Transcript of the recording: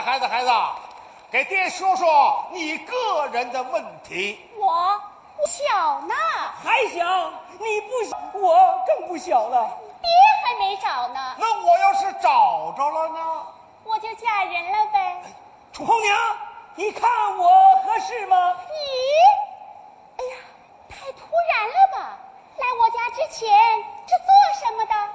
孩子，给爹说说你个人的问题。 我小呢， 还小？你不小，我更不小了。 爹还没找呢。 那我要是找着了呢？ 我就嫁人了呗。 红娘，你看我合适吗？ 咦，哎呀，太突然了吧！来我家之前是做什么的？